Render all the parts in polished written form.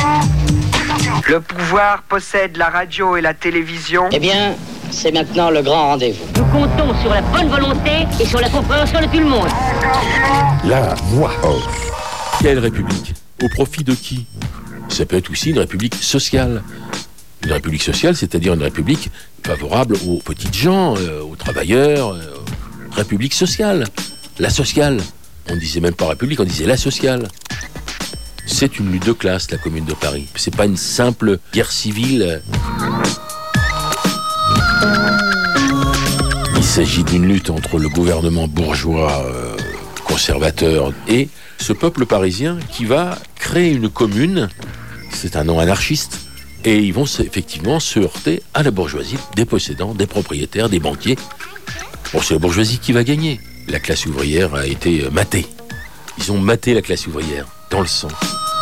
Le pouvoir possède la radio et la télévision. Eh bien, c'est maintenant le grand rendez-vous. Nous comptons sur la bonne volonté et sur la compréhension de tout le monde. La voix off. Quelle république? Au profit de qui? Ça peut être aussi une république sociale. Une république sociale, c'est-à-dire une république favorable aux petites gens, aux travailleurs. République sociale. La sociale. On disait même pas république, on disait la sociale. C'est une lutte de classe, la Commune de Paris. C'est pas une simple guerre civile. Il s'agit d'une lutte entre le gouvernement bourgeois conservateur et ce peuple parisien qui va créer une commune. C'est un nom anarchiste. Et ils vont effectivement se heurter à la bourgeoisie, des possédants, des propriétaires, des banquiers. Bon, c'est la bourgeoisie qui va gagner. La classe ouvrière a été matée. Ils ont maté la classe ouvrière dans le sang.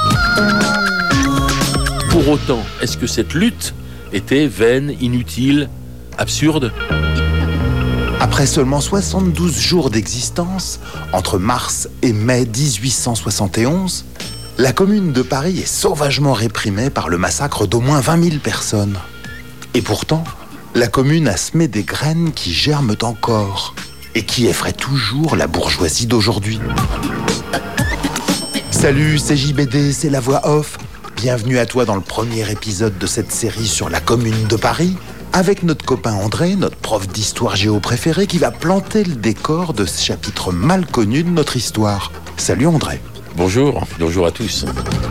Pour autant, est-ce que cette lutte était vaine, inutile, absurde ? Après seulement 72 jours d'existence, entre mars et mai 1871, la Commune de Paris est sauvagement réprimée par le massacre d'au moins 20 000 personnes. Et pourtant, la Commune a semé des graines qui germent encore et qui effraient toujours la bourgeoisie d'aujourd'hui. Salut, c'est JBD, c'est la voix off. Bienvenue à toi dans le premier épisode de cette série sur la Commune de Paris, avec notre copain André, notre prof d'histoire géo préféré, qui va planter le décor de ce chapitre mal connu de notre histoire. Salut André. Bonjour à tous.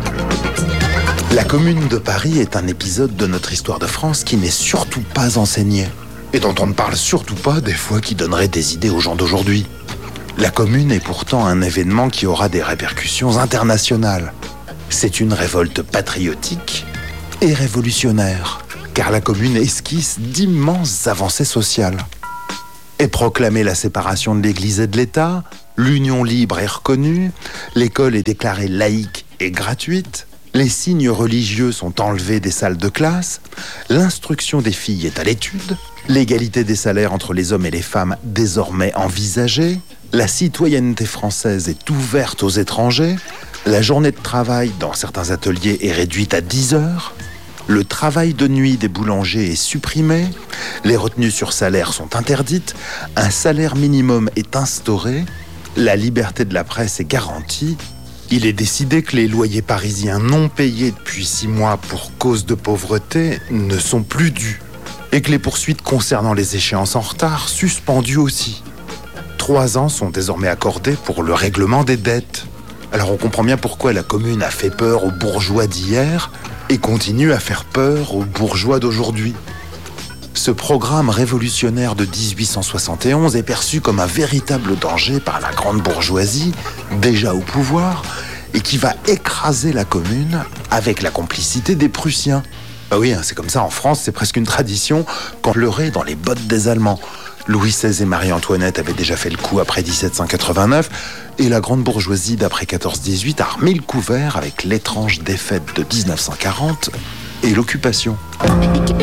La Commune de Paris est un épisode de notre histoire de France qui n'est surtout pas enseigné, et dont on ne parle surtout pas des fois qui donnerait des idées aux gens d'aujourd'hui. La Commune est pourtant un événement qui aura des répercussions internationales. C'est une révolte patriotique et révolutionnaire, car la Commune esquisse d'immenses avancées sociales. Est proclamée la séparation de l'Église et de l'État, l'union libre est reconnue, l'école est déclarée laïque et gratuite, les signes religieux sont enlevés des salles de classe, l'instruction des filles est à l'étude, l'égalité des salaires entre les hommes et les femmes désormais envisagée, la citoyenneté française est ouverte aux étrangers, la journée de travail dans certains ateliers est réduite à 10 heures, le travail de nuit des boulangers est supprimé, les retenues sur salaire sont interdites, un salaire minimum est instauré, la liberté de la presse est garantie. Il est décidé que les loyers parisiens non payés depuis 6 mois pour cause de pauvreté ne sont plus dus et que les poursuites concernant les échéances en retard suspendues aussi. 3 ans sont désormais accordés pour le règlement des dettes. Alors on comprend bien pourquoi la Commune a fait peur aux bourgeois d'hier et continue à faire peur aux bourgeois d'aujourd'hui. Ce programme révolutionnaire de 1871 est perçu comme un véritable danger par la grande bourgeoisie, déjà au pouvoir, et qui va écraser la Commune avec la complicité des Prussiens. Ah oui, c'est comme ça en France, c'est presque une tradition, quand pleurer dans les bottes des Allemands. Louis XVI et Marie-Antoinette avaient déjà fait le coup après 1789, et la grande bourgeoisie d'après 14-18 a remis le couvert avec l'étrange défaite de 1940 et l'occupation.